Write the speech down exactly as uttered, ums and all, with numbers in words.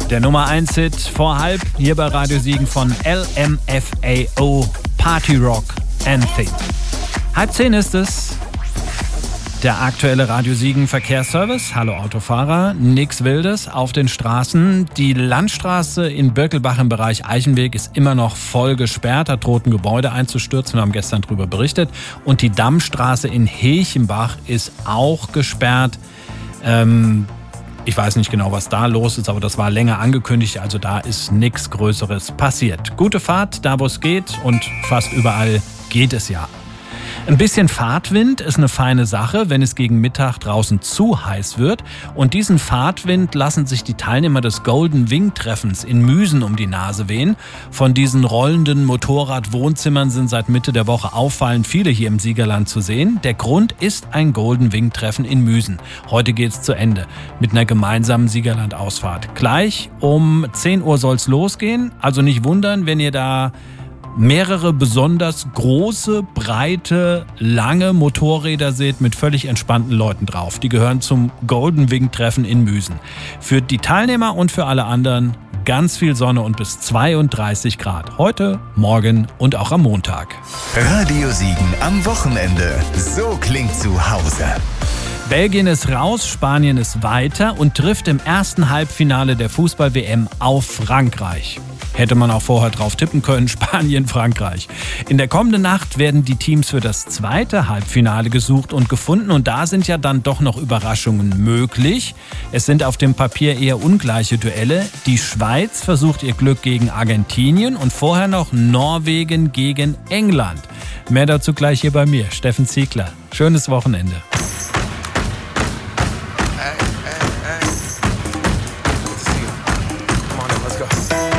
Der Nummer eins Hit vor halb hier bei Radio Siegen von L M F A O, Party Rock Anthem. Halb zehn ist es. Der aktuelle Radio Siegen Verkehrsservice. Hallo Autofahrer, nix Wildes auf den Straßen. Die Landstraße in Birkelbach im Bereich Eichenweg ist immer noch voll gesperrt. Da droht ein Gebäude einzustürzen. Wir haben gestern darüber berichtet. Und die Dammstraße in Hechenbach ist auch gesperrt. Ähm, ich weiß nicht genau, was da los ist, aber das war länger angekündigt. Also da ist nichts Größeres passiert. Gute Fahrt, da wo es geht. Und fast überall geht es ja. Ein bisschen Fahrtwind ist eine feine Sache, wenn es gegen Mittag draußen zu heiß wird. Und diesen Fahrtwind lassen sich die Teilnehmer des Golden Wing Treffens in Müsen um die Nase wehen. Von diesen rollenden Motorrad-Wohnzimmern sind seit Mitte der Woche auffallend viele hier im Siegerland zu sehen. Der Grund ist ein Golden Wing Treffen in Müsen. Heute geht's zu Ende mit einer gemeinsamen Siegerland-Ausfahrt. Gleich um zehn Uhr soll's losgehen. Also nicht wundern, wenn ihr da mehrere besonders große, breite, lange Motorräder seht mit völlig entspannten Leuten drauf. Die gehören zum Golden Wing Treffen in Müsen. Für die Teilnehmer und für alle anderen ganz viel Sonne und bis zweiunddreißig Grad. Heute, morgen und auch am Montag. Radio Siegen am Wochenende. So klingt zu Hause. Belgien ist raus, Spanien ist weiter und trifft im ersten Halbfinale der Fußball-W M auf Frankreich. Hätte man auch vorher drauf tippen können, Spanien, Frankreich. In der kommenden Nacht werden die Teams für das zweite Halbfinale gesucht und gefunden. Und da sind ja dann doch noch Überraschungen möglich. Es sind auf dem Papier eher ungleiche Duelle. Die Schweiz versucht ihr Glück gegen Argentinien und vorher noch Norwegen gegen England. Mehr dazu gleich hier bei mir, Steffen Ziegler. Schönes Wochenende.